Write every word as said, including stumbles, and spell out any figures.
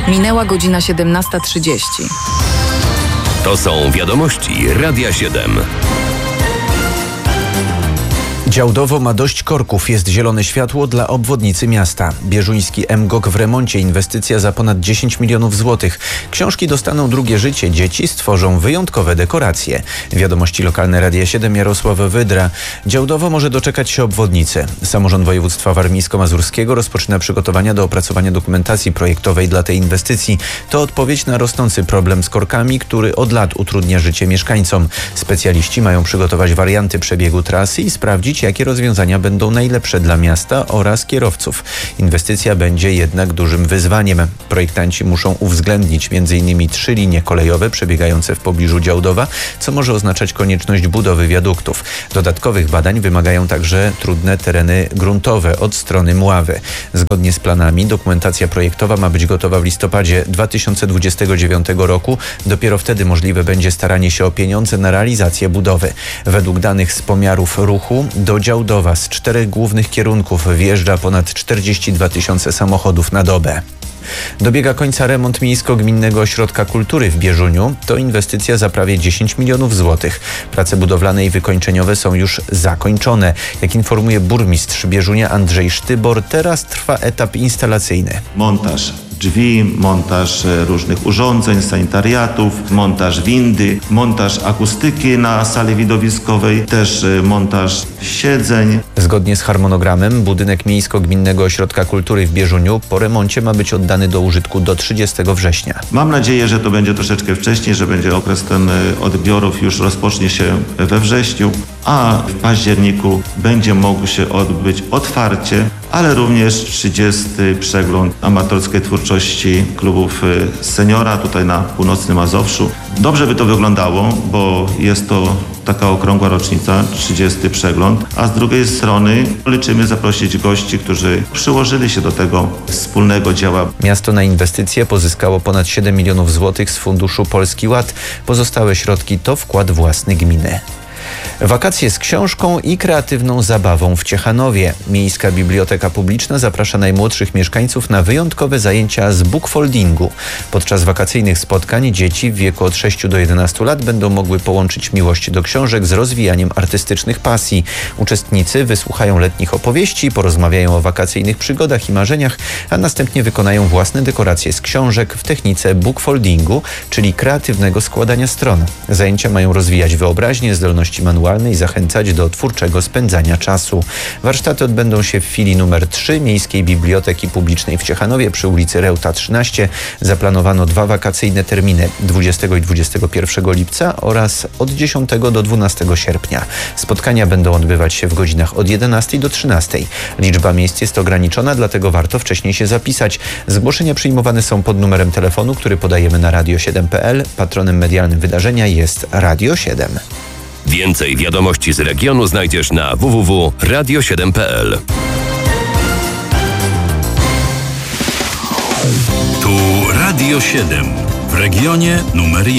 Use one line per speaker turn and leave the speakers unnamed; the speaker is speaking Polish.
Minęła godzina siedemnasta trzydzieści.
To są wiadomości Radia siedem.
Działdowo ma dość korków, jest zielone światło dla obwodnicy miasta. Bieżuński M G O K w remoncie, inwestycja za ponad dziesięć milionów złotych. Książki dostaną drugie życie, dzieci stworzą wyjątkowe dekoracje. Wiadomości lokalne Radia siedem, Jarosław Wydra. Działdowo może doczekać się obwodnicy. Samorząd województwa warmińsko-mazurskiego rozpoczyna przygotowania do opracowania dokumentacji projektowej dla tej inwestycji. To odpowiedź na rosnący problem z korkami, który od lat utrudnia życie mieszkańcom. Specjaliści mają przygotować warianty przebiegu trasy i sprawdzić, jakie rozwiązania będą najlepsze dla miasta oraz kierowców. Inwestycja będzie jednak dużym wyzwaniem. Projektanci muszą uwzględnić m in trzy linie kolejowe przebiegające w pobliżu Działdowa, co może oznaczać konieczność budowy wiaduktów. Dodatkowych badań wymagają także trudne tereny gruntowe od strony Mławy. Zgodnie z planami dokumentacja projektowa ma być gotowa w listopadzie dwa tysiące dwudziestego dziewiątego roku. Dopiero wtedy możliwe będzie staranie się o pieniądze na realizację budowy. Według danych z pomiarów ruchu do Działdowa z czterech głównych kierunków wjeżdża ponad czterdzieści dwa tysiące samochodów na dobę. Dobiega końca remont Miejsko-Gminnego Ośrodka Kultury w Bieżuniu. To inwestycja za prawie dziesięć milionów złotych. Prace budowlane i wykończeniowe są już zakończone. Jak informuje burmistrz Bieżunia Andrzej Sztybor, teraz trwa etap instalacyjny.
Montaż drzwi, montaż różnych urządzeń, sanitariatów, montaż windy, montaż akustyki na sali widowiskowej, też montaż siedzeń.
Zgodnie z harmonogramem budynek Miejsko-Gminnego Ośrodka Kultury w Bieżuniu po remoncie ma być oddany do użytku do trzydziestego września.
Mam nadzieję, że to będzie troszeczkę wcześniej, że będzie okres ten odbiorów już rozpocznie się we wrześniu, a w październiku będzie mógł się odbyć otwarcie, ale również trzydziesty przegląd amatorskiej twórczości klubów seniora tutaj na północnym Mazowszu. Dobrze by to wyglądało, bo jest to taka okrągła rocznica, trzydziesty przegląd, a z drugiej strony liczymy zaprosić gości, którzy przyłożyli się do tego wspólnego dzieła.
Miasto na inwestycje pozyskało ponad siedem milionów złotych z funduszu Polski Ład. Pozostałe środki to wkład własny gminy. Wakacje z książką i kreatywną zabawą w Ciechanowie. Miejska Biblioteka Publiczna zaprasza najmłodszych mieszkańców na wyjątkowe zajęcia z bookfoldingu. Podczas wakacyjnych spotkań dzieci w wieku od sześciu do jedenastu lat będą mogły połączyć miłość do książek z rozwijaniem artystycznych pasji. Uczestnicy wysłuchają letnich opowieści, porozmawiają o wakacyjnych przygodach i marzeniach, a następnie wykonają własne dekoracje z książek w technice bookfoldingu, czyli kreatywnego składania stron. Zajęcia mają rozwijać wyobraźnię, zdolności manualne i zachęcać do twórczego spędzania czasu. Warsztaty odbędą się w filii numer trzy Miejskiej Biblioteki Publicznej w Ciechanowie przy ulicy Reuta trzynaście. Zaplanowano dwa wakacyjne terminy dwudziestego i dwudziestego pierwszego lipca oraz od dziesiątego do dwunastego sierpnia. Spotkania będą odbywać się w godzinach od jedenastej do trzynastej. Liczba miejsc jest ograniczona, dlatego warto wcześniej się zapisać. Zgłoszenia przyjmowane są pod numerem telefonu, który podajemy na radio siedem kropka p l. Patronem medialnym wydarzenia jest Radio siedem.
Więcej wiadomości z regionu znajdziesz na w w w kropka radio siedem kropka p l.
Tu Radio siedem w regionie numer jeden.